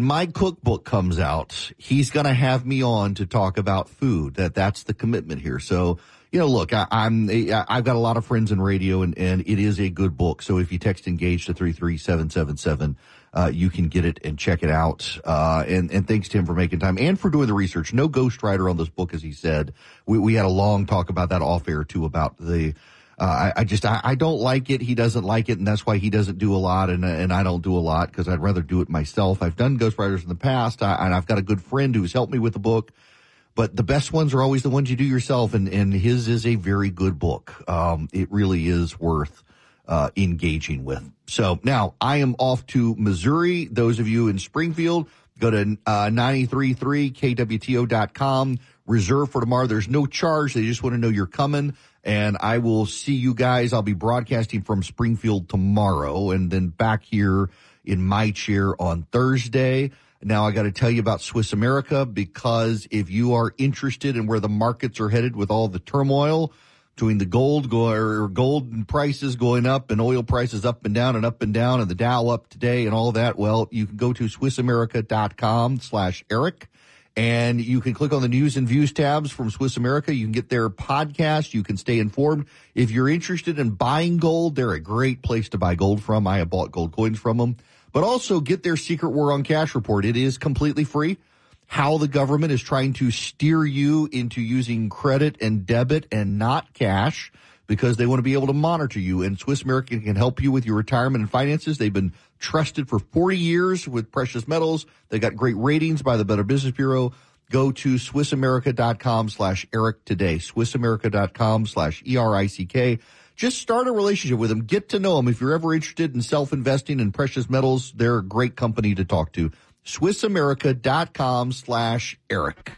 my cookbook comes out, he's going to have me on to talk about food. That's the commitment here. So, look, I've got a lot of friends in radio, and it is a good book. So if you text ENGAGE to 33777, you can get it and check it out. And thanks to him for making time and for doing the research. No ghostwriter on this book, as he said. We had a long talk about that off air too, about the, I don't like it. He doesn't like it, and that's why he doesn't do a lot, and I don't do a lot because I'd rather do it myself. I've done ghostwriters in the past, and I've got a good friend who's helped me with the book. But the best ones are always the ones you do yourself, and his is a very good book. It really is worth engaging with. So now I am off to Missouri. Those of you in Springfield, go to 933kwto.com. Reserve for tomorrow. There's no charge. They just want to know you're coming. And I will see you guys. I'll be broadcasting from Springfield tomorrow and then back here in my chair on Thursday. Now, I got to tell you about Swiss America, because if you are interested in where the markets are headed with all the turmoil between the gold prices going up and oil prices up and down and the Dow up today and all that, well, you can go to SwissAmerica.com/Eric. And you can click on the news and views tabs from Swiss America. You can get their podcast. You can stay informed. If you're interested in buying gold, they're a great place to buy gold from. I have bought gold coins from them. But also get their Secret War on Cash report. It is completely free. How the government is trying to steer you into using credit and debit and not cash, because they want to be able to monitor you. And Swiss America can help you with your retirement and finances. They've been trusted for 40 years with precious metals. They got great ratings by the Better Business Bureau. Go to SwissAmerica.com/Eric today. SwissAmerica.com/ERICK. Just start a relationship with them. Get to know them. If you're ever interested in self-investing in precious metals, they're a great company to talk to. SwissAmerica.com/Eric.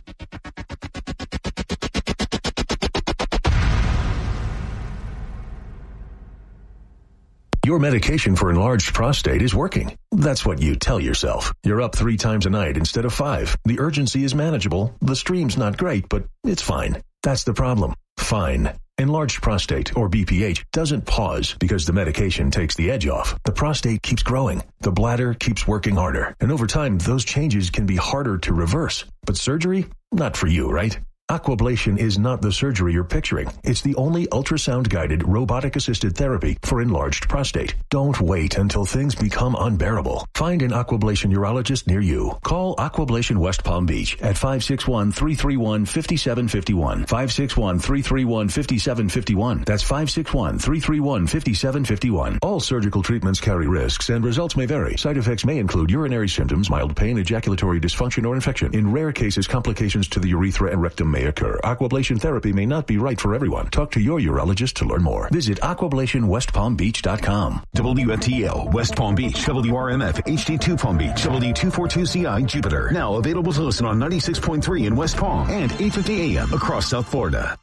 Your medication for enlarged prostate is working. That's what you tell yourself. You're up 3 times a night instead of 5. The urgency is manageable. The stream's not great, but it's fine. That's the problem. Fine. Enlarged prostate, or BPH, doesn't pause because the medication takes the edge off. The prostate keeps growing. The bladder keeps working harder. And over time, those changes can be harder to reverse. But surgery? Not for you, right? Aquablation is not the surgery you're picturing. It's the only ultrasound-guided, robotic-assisted therapy for enlarged prostate. Don't wait until things become unbearable. Find an Aquablation urologist near you. Call Aquablation West Palm Beach at 561-331-5751. 561-331-5751. That's 561-331-5751. All surgical treatments carry risks, and results may vary. Side effects may include urinary symptoms, mild pain, ejaculatory dysfunction, or infection. In rare cases, complications to the urethra and rectum may occur. Aquablation therapy may not be right for everyone. Talk to your urologist to learn more. Visit aquablationwestpalmbeach.com. WFTL West Palm Beach, WRMF HD2 Palm Beach, W242CI Jupiter. Now available to listen on 96.3 in West Palm and 850 AM across South Florida.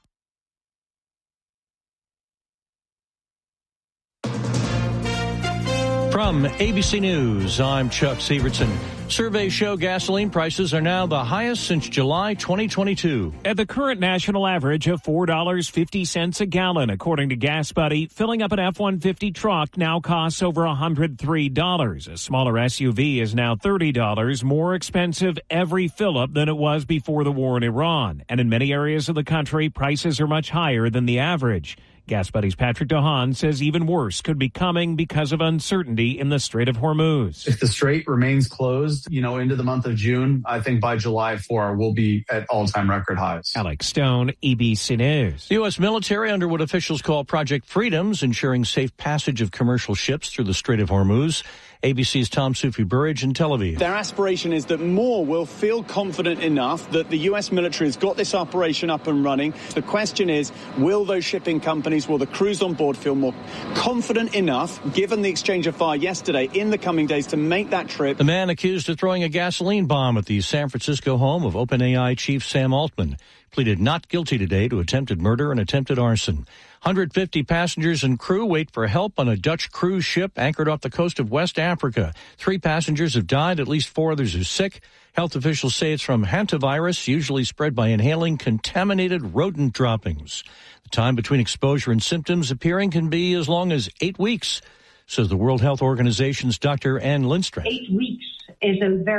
From ABC News, I'm Chuck Severson. Surveys show gasoline prices are now the highest since July 2022. At the current national average of $4.50 a gallon, according to Gas Buddy, filling up an F-150 truck now costs over $103. A smaller SUV is now $30 more expensive every fill-up than it was before the war in Iran. And in many areas of the country, prices are much higher than the average. Gas Buddy's Patrick DeHaan says even worse could be coming because of uncertainty in the Strait of Hormuz. If the strait remains closed, into the month of June, I think by July 4, we'll be at all-time record highs. Alex Stone, ABC News. The U.S. military, under what officials call Project Freedom's, ensuring safe passage of commercial ships through the Strait of Hormuz. ABC's Tom Sufi-Burridge in Tel Aviv. Their aspiration is that more will feel confident enough that the U.S. military has got this operation up and running. The question is, will those shipping companies, will the crews on board feel more confident enough, given the exchange of fire yesterday, in the coming days to make that trip? The man accused of throwing a gasoline bomb at the San Francisco home of OpenAI chief Sam Altman pleaded not guilty today to attempted murder and attempted arson. 150 passengers and crew wait for help on a Dutch cruise ship anchored off the coast of West Africa. 3 passengers have died, at least 4 others are sick. Health officials say it's from hantavirus, usually spread by inhaling contaminated rodent droppings. The time between exposure and symptoms appearing can be as long as 8 weeks, says the World Health Organization's Dr. Ann Lindstrom. 8 weeks is a very